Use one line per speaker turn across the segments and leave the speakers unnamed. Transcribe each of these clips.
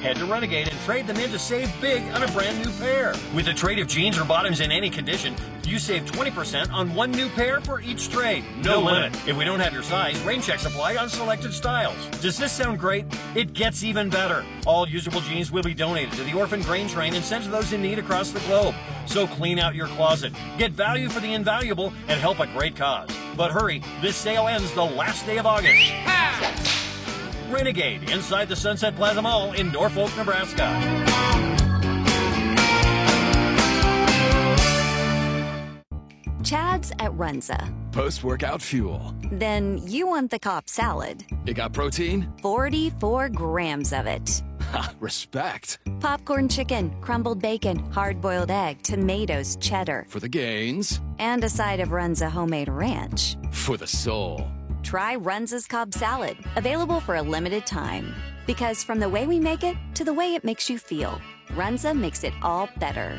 Head to Renegade and trade them in to save big on a brand new pair. With a trade of jeans or bottoms in any condition, you save 20% on one new pair for each trade. No limit. If we don't have your size, rain checks apply on selected styles. Does this sound great? It gets even better. All usable jeans will be donated to the Orphan Grain Train and sent to those in need across the globe. So clean out your closet, get value for the invaluable, and help a great cause. But hurry, this sale ends the last day of August. Renegade, inside the Sunset Plaza Mall in Norfolk, Nebraska.
Chad's at Runza.
Post-workout fuel.
Then you want the Cobb salad.
It got protein?
44 grams of it.
Ha, respect.
Popcorn chicken, crumbled bacon, hard-boiled egg, tomatoes, cheddar.
For the gains.
And a side of Runza homemade ranch.
For the soul.
Try Runza's Cobb salad, available for a limited time. Because from the way we make it to the way it makes you feel, Runza makes it all better.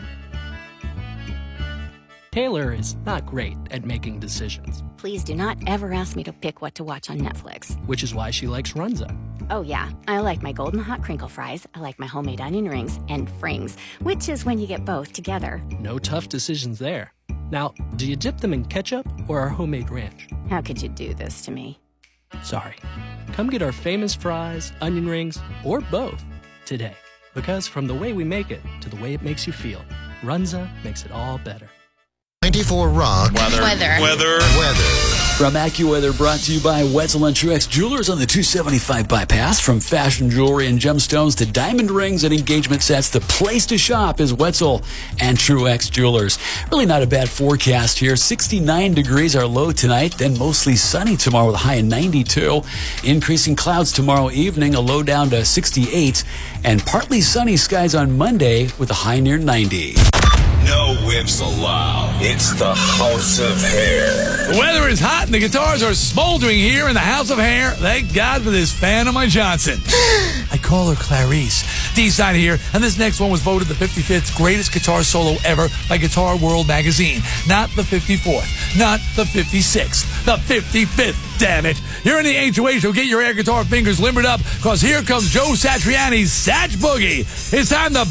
Taylor is not great at making decisions.
Please do not ever ask me to pick what to watch on Netflix.
Which is why she likes Runza.
Oh yeah, I like my golden hot crinkle fries, I like my homemade onion rings, and frings, which is when you get both together.
No tough decisions there. Now, do you dip them in ketchup or our homemade ranch?
How could you do this to me?
Sorry. Come get our famous fries, onion rings, or both today. Because from the way we make it to the way it makes you feel, Runza makes it all better.
94 Rock.
Weather.
From AccuWeather, brought to you by Wetzel and Truex Jewelers on the 275 bypass. From fashion jewelry and gemstones to diamond rings and engagement sets, the place to shop is Wetzel and Truex Jewelers. Really not a bad forecast here. 69 degrees our low tonight, then mostly sunny tomorrow with a high of 92. Increasing clouds tomorrow evening, a low down to 68. And partly sunny skies on Monday with a high near 90.
No whips allowed. It's the House of Hair.
The weather is hot and the guitars are smoldering here in the House of Hair. Thank God for this fan of my Johnson. I call her Clarice. D-side here, and this next one was voted the 55th greatest guitar solo ever by Guitar World magazine. Not the 54th, not the 56th, the 55th, damn it. You're in the HOH, so get your air guitar fingers limbered up, because here comes Joe Satriani's Satch Boogie. It's time to